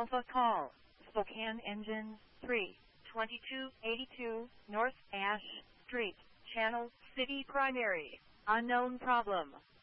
Alpha Call, Spokane Engine 3, 2282 North Ash Street, Channel City Primary, unknown problem.